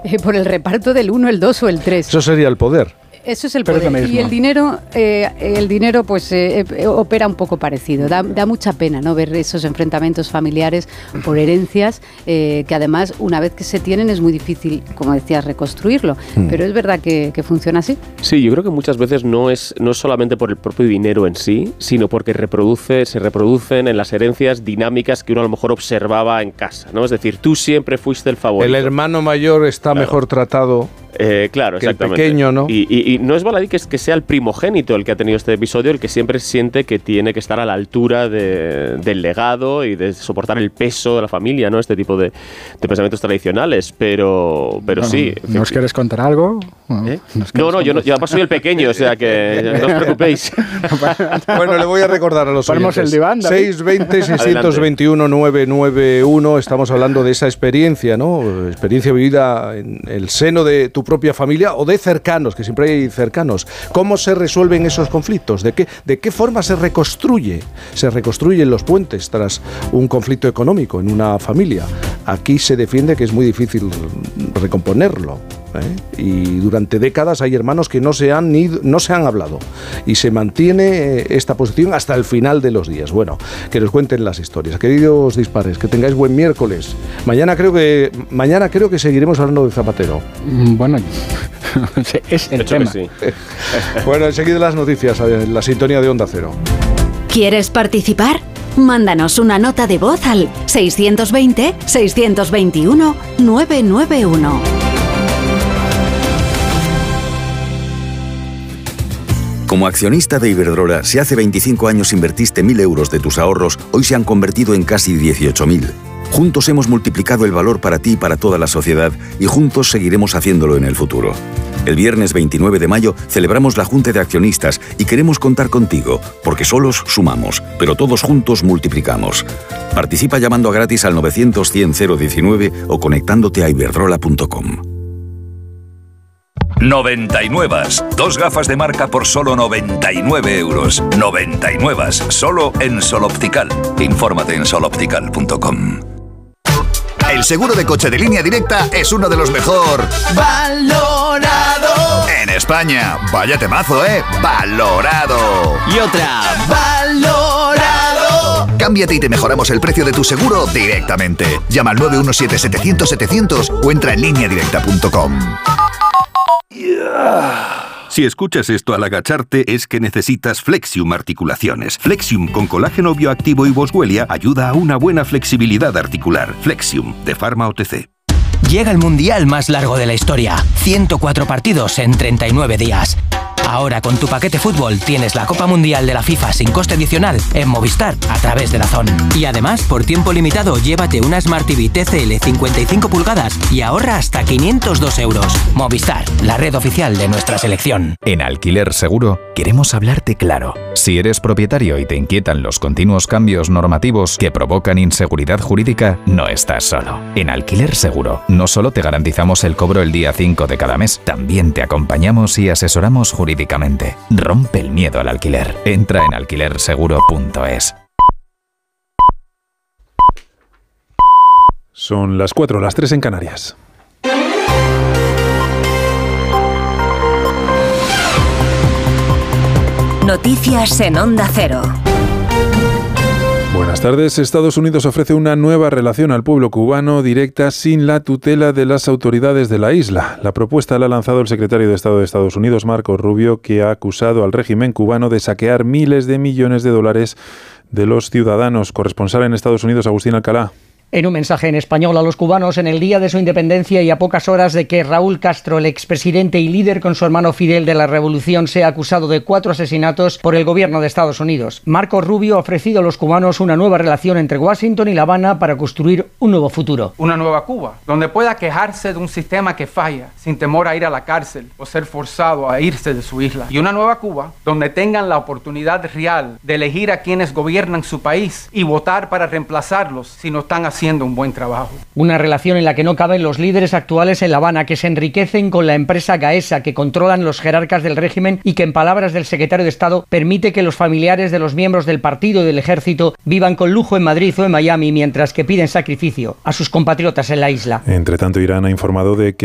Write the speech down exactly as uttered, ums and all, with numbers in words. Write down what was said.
eh, por el reparto del uno, el dos o el tres. Eso sería el poder. Eso es el poder. Es y el dinero, eh, el dinero pues eh, eh, opera un poco parecido. Da, da mucha pena, ¿no?, ver esos enfrentamientos familiares por herencias, eh, que además una vez que se tienen es muy difícil, como decías, reconstruirlo. Mm. Pero es verdad que, que funciona así. Sí, yo creo que muchas veces no es, no es solamente por el propio dinero en sí, sino porque reproduce, se reproducen en las herencias dinámicas que uno a lo mejor observaba en casa, ¿no? Es decir, tú siempre fuiste el favorito. El hermano mayor está claro. mejor tratado. Eh, claro, que exactamente. El pequeño, ¿no? Y, y, y no es baladí que, que sea el primogénito el que ha tenido este episodio, el que siempre siente que tiene que estar a la altura de, del legado y de soportar el peso de la familia, ¿no? Este tipo de, de pensamientos tradicionales, pero, pero bueno, sí. ¿No os quieres contar algo? ¿Eh? No, no, yo, no, yo además soy el pequeño, o sea que no os preocupéis. Bueno, le voy a recordar a los oyentes. el diván, seis veinte, seiscientos veintiuno, novecientos noventa y uno. Estamos hablando de esa experiencia, ¿no? Experiencia vivida en el seno de tu propia familia o de cercanos, que siempre hay cercanos. ¿Cómo se resuelven esos conflictos? ¿De qué, de qué forma se reconstruye? Se reconstruyen los puentes tras un conflicto económico en una familia. Aquí se defiende que es muy difícil recomponerlo, ¿eh? Y durante décadas hay hermanos que no se han ni, no se han hablado y se mantiene esta posición hasta el final de los días. Bueno, que nos cuenten las historias. Queridos dispares, que tengáis buen miércoles. Mañana creo que mañana creo que seguiremos hablando de Zapatero. Bueno, es el tema. Sí. Bueno, enseguida las noticias en la sintonía de Onda Cero. ¿Quieres participar? Mándanos una nota de voz al seiscientos veinte, seiscientos veintiuno, novecientos noventa y uno. Como accionista de Iberdrola, si hace veinticinco años invertiste mil euros de tus ahorros, hoy se han convertido en casi dieciocho mil. Juntos hemos multiplicado el valor para ti y para toda la sociedad y juntos seguiremos haciéndolo en el futuro. El viernes veintinueve de mayo celebramos la Junta de Accionistas y queremos contar contigo, porque solos sumamos, pero todos juntos multiplicamos. Participa llamando a gratis al novecientos cien cero diecinueve o conectándote a iberdrola punto com. noventa y nueve. Dos gafas de marca por solo noventa y nueve euros. noventa y nueve. Solo en Sol Optical. Infórmate en sol optical punto com. El seguro de coche de Línea Directa es uno de los mejor valorado en España. Vaya temazo, ¿eh? Valorado. Y otra, valorado. Cámbiate y te mejoramos el precio de tu seguro directamente. Llama al nueve uno siete, setecientos, setecientos o entra en línea directa punto com. Si escuchas esto al agacharte es que necesitas Flexium Articulaciones. Flexium con colágeno bioactivo y boswellia ayuda a una buena flexibilidad articular. Flexium, de Pharma O T C. Llega el mundial más largo de la historia. ciento cuatro partidos en treinta y nueve días. Ahora con tu paquete fútbol tienes la Copa Mundial de la FIFA sin coste adicional en Movistar a través de DAZN. Y además, por tiempo limitado, llévate una Smart T V T C L cincuenta y cinco pulgadas y ahorra hasta quinientos dos euros. Movistar, la red oficial de nuestra selección. En Alquiler Seguro queremos hablarte claro. Si eres propietario y te inquietan los continuos cambios normativos que provocan inseguridad jurídica, no estás solo. En Alquiler Seguro no solo te garantizamos el cobro el día cinco de cada mes, también te acompañamos y asesoramos jurídicamente. Rompe el miedo al alquiler. Entra en alquiler seguro punto es. Son las cuatro, las tres en Canarias. Noticias en Onda Cero. Buenas tardes. Estados Unidos ofrece una nueva relación al pueblo cubano directa sin la tutela de las autoridades de la isla. La propuesta la ha lanzado el secretario de Estado de Estados Unidos, Marco Rubio, que ha acusado al régimen cubano de saquear miles de millones de dólares de los ciudadanos. Corresponsal en Estados Unidos, Agustín Alcalá. En un mensaje en español a los cubanos en el día de su independencia y a pocas horas de que Raúl Castro, el expresidente y líder con su hermano Fidel de la revolución, sea acusado de cuatro asesinatos por el gobierno de Estados Unidos. Marco Rubio ha ofrecido a los cubanos una nueva relación entre Washington y La Habana para construir un nuevo futuro. Una nueva Cuba, donde pueda quejarse de un sistema que falla, sin temor a ir a la cárcel o ser forzado a irse de su isla. Y una nueva Cuba, donde tengan la oportunidad real de elegir a quienes gobiernan su país y votar para reemplazarlos si no están haciendo haciendo un buen trabajo. Una relación en la que no caben los líderes actuales en La Habana, que se enriquecen con la empresa Gaesa, que controlan los jerarcas del régimen y que, en palabras del secretario de Estado, permite que los familiares de los miembros del partido y del ejército vivan con lujo en Madrid o en Miami, mientras que piden sacrificio a sus compatriotas en la isla. Entre tanto, Irán ha informado de que